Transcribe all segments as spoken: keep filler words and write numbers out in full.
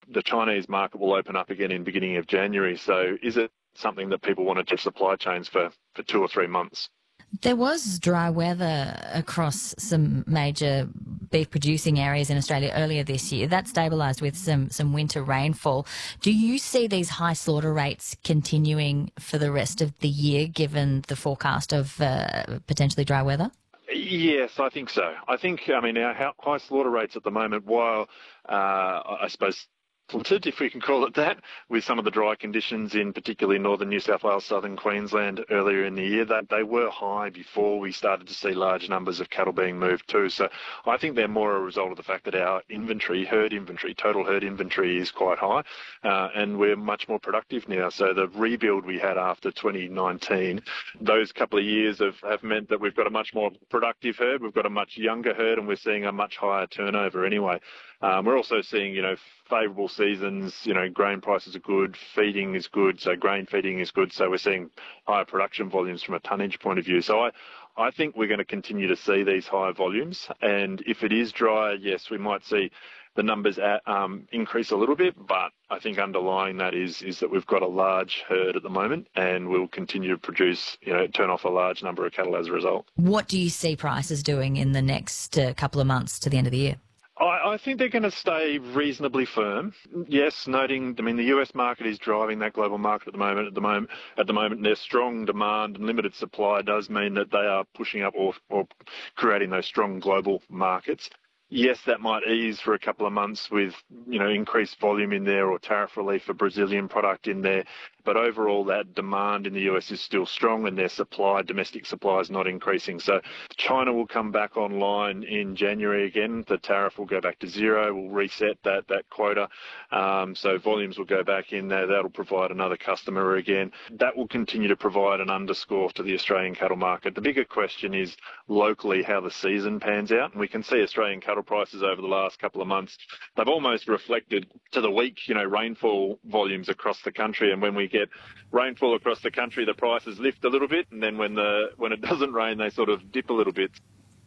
the Chinese market will open up again in the beginning of January. So is it something that people want to do supply chains for, for two or three months? There was dry weather across some major beef producing areas in Australia earlier this year. That stabilised with some, some winter rainfall. Do you see these high slaughter rates continuing for the rest of the year, given the forecast of uh, potentially dry weather? Yes, I think so. I think, I mean, our high slaughter rates at the moment, while uh, I suppose tilted, if we can call it that, with some of the dry conditions in particularly northern New South Wales, southern Queensland earlier in the year, that they were high before we started to see large numbers of cattle being moved too. So I think they're more a result of the fact that our inventory, herd inventory, total herd inventory is quite high, uh, and we're much more productive now. So the rebuild we had after twenty nineteen, those couple of years have, have meant that we've got a much more productive herd, we've got a much younger herd, and we're seeing a much higher turnover anyway. Um, we're also seeing, you know, favourable seasons, you know, grain prices are good, feeding is good, so grain feeding is good, so we're seeing higher production volumes from a tonnage point of view. So I, I think we're going to continue to see these higher volumes, and if it is dry, yes, we might see the numbers at, um, increase a little bit, but I think underlying that is is that we've got a large herd at the moment, and we'll continue to produce, you know, turn off a large number of cattle as a result. What do you see prices doing in the next uh, couple of months to the end of the year? I, I think they're going to stay reasonably firm. Yes, noting, I mean, the U S market is driving that global market at the moment. At the moment, at the moment, their strong demand and limited supply does mean that they are pushing up or, or creating those strong global markets. Yes, that might ease for a couple of months with, you know, increased volume in there or tariff relief for Brazilian product in there. But overall, that demand in the U S is still strong, and their supply, domestic supply, is not increasing. So China will come back online in January again. The tariff will go back to zero. We'll reset that that quota. Um, so volumes will go back in there. That'll provide another customer again. That will continue to provide an underscore to the Australian cattle market. The bigger question is locally how the season pans out. And we can see Australian cattle prices over the last couple of months. They've almost reflected to the week, you know, rainfall volumes across the country. And when we get rainfall across the country, the prices lift a little bit, and then when the when it doesn't rain, they sort of dip a little bit.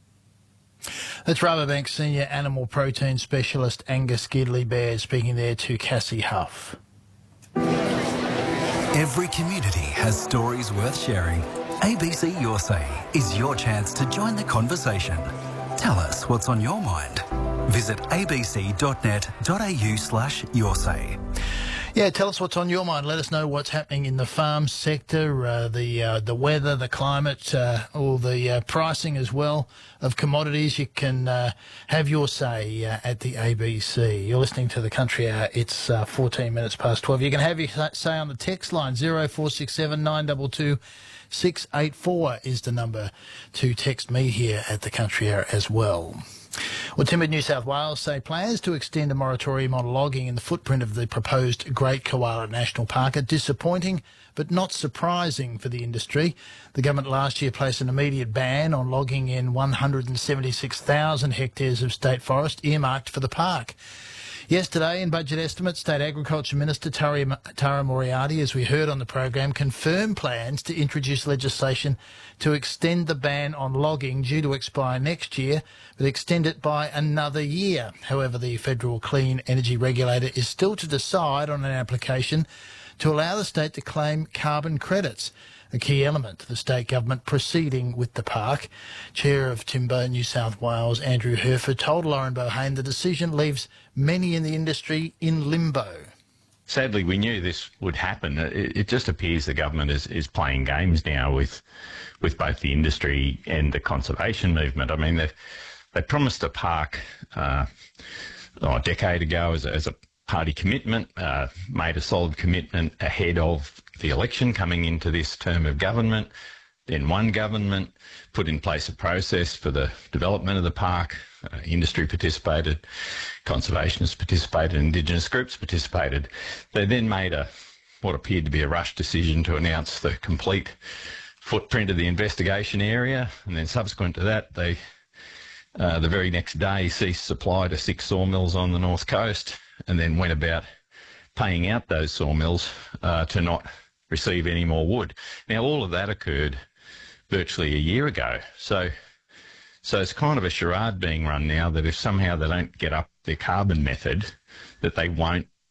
That's Rabobank Senior Animal Protein Specialist Angus Gidley-Baird speaking there to Cassie Huff. Every community has stories worth sharing. A B C Your Say is your chance to join the conversation. Tell us what's on your mind. Visit abc.net.au slash your say. Yeah, tell us what's on your mind. Let us know what's happening in the farm sector, uh, the uh, the weather, the climate, uh, all the uh, pricing as well of commodities. You can uh, have your say uh, at the A B C. You're listening to the Country Hour. It's uh, fourteen minutes past twelve. You can have your say on the text line. zero four six seven nine two two six eight four is the number to text me here at the Country Hour as well. Well, Timber New South Wales say plans to extend a moratorium on logging in the footprint of the proposed Great Koala National Park are disappointing but not surprising for the industry. The government last year placed an immediate ban on logging in one hundred seventy-six thousand hectares of state forest earmarked for the park. Yesterday, in budget estimates, State Agriculture Minister Tara, Tara Moriarty, as we heard on the program, confirmed plans to introduce legislation to extend the ban on logging due to expire next year, but extend it by another year. However, the Federal Clean Energy Regulator is still to decide on an application to allow the state to claim carbon credits, a key element of the state government proceeding with the park. Chair of Timber New South Wales, Andrew Herford, told Lauren Bohane the decision leaves many in the industry in limbo. Sadly, we knew this would happen. It, it just appears the government is, is playing games now with with both the industry and the conservation movement. I mean, they they promised a park uh, oh, a decade ago as a, as a party commitment, uh, made a solid commitment ahead of the election coming into this term of government. Then one government put in place a process for the development of the park. Uh, industry participated, conservationists participated, Indigenous groups participated. They then made a what appeared to be a rushed decision to announce the complete footprint of the investigation area, and then subsequent to that, they uh, the very next day ceased supply to six sawmills on the north coast, and then went about paying out those sawmills uh, to not receive any more wood. Now, all of that occurred virtually a year ago. So so it's kind of a charade being run now that if somehow they don't get up their carbon method, that they won't